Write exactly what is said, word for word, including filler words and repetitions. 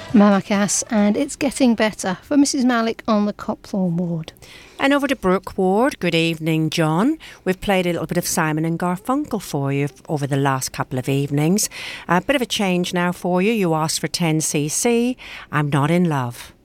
Mama Cass, and It's Getting Better for Missus Malik on the Copthorne ward. And over to Brooke Ward, good evening, John. We've played a little bit of Simon and Garfunkel for you over the last couple of evenings. A bit of a change now for you. You asked for ten C C, I'm Not in Love.